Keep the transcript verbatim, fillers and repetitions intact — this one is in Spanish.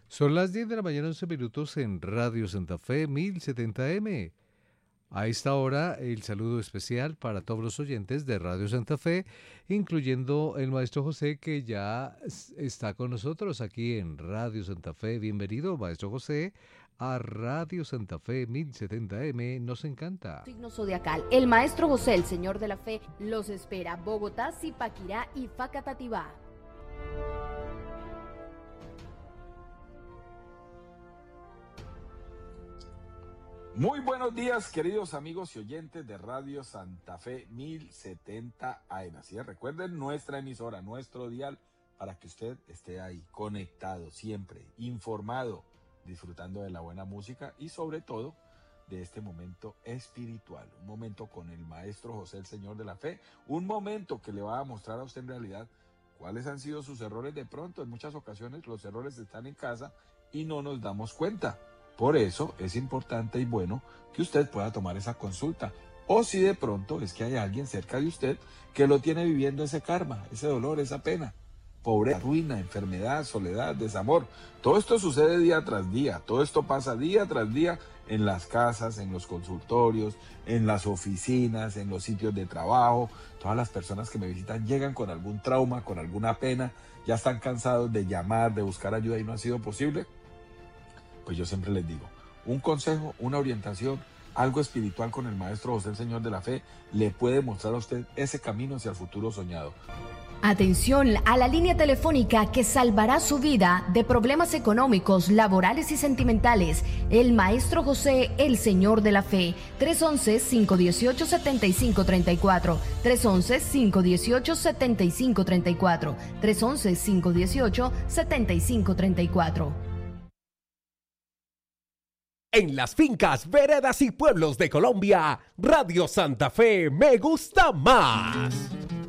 Son las diez de la mañana, once minutos en Radio Santa Fe mil setenta eme. A esta hora, el saludo especial para todos los oyentes de Radio Santa Fe, incluyendo el maestro José, que ya está con nosotros aquí en Radio Santa Fe. Bienvenido, maestro José, a Radio Santa Fe mil setenta eme. Nos encanta. Signo zodiacal. El maestro José, el señor de la fe, los espera. Bogotá, Zipaquirá y Facatativá. Muy buenos días, queridos amigos y oyentes de Radio Santa Fe mil setenta eme. Así es, recuerden nuestra emisora, nuestro dial, para que usted esté ahí, conectado, siempre, informado, disfrutando de la buena música y sobre todo de este momento espiritual. Un momento con el maestro José, el señor de la fe. Un momento que le va a mostrar a usted en realidad cuáles han sido sus errores. De pronto, en muchas ocasiones, los errores están en casa y no nos damos cuenta. Por eso es importante y bueno que usted pueda tomar esa consulta. O si de pronto es que hay alguien cerca de usted que lo tiene viviendo ese karma, ese dolor, esa pena. Pobreza, ruina, enfermedad, soledad, desamor. Todo esto sucede día tras día. Todo esto pasa día tras día en las casas, en los consultorios, en las oficinas, en los sitios de trabajo. Todas las personas que me visitan llegan con algún trauma, con alguna pena. Ya están cansados de llamar, de buscar ayuda y no ha sido posible. Pues yo siempre les digo, un consejo, una orientación, algo espiritual con el maestro José, el señor de la fe, le puede mostrar a usted ese camino hacia el futuro soñado. Atención a la línea telefónica que salvará su vida de problemas económicos, laborales y sentimentales. El maestro José, el señor de la fe. tres once, cinco dieciocho, setenta y cinco treinta y cuatro. tres once, cinco dieciocho, setenta y cinco treinta y cuatro. tres once, cinco dieciocho, setenta y cinco treinta y cuatro. En las fincas, veredas y pueblos de Colombia, Radio Santa Fe me gusta más.